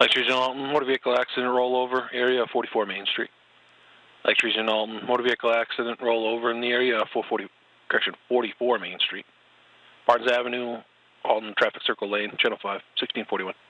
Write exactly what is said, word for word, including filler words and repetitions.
Lakes Region Alton, motor vehicle accident rollover, area forty-four Main Street. Lakes Region Alton, motor vehicle accident rollover in the area four forty, correction, forty-four Main Street. Barnes Avenue, Alton Traffic Circle Lane, Channel five, sixteen forty-one.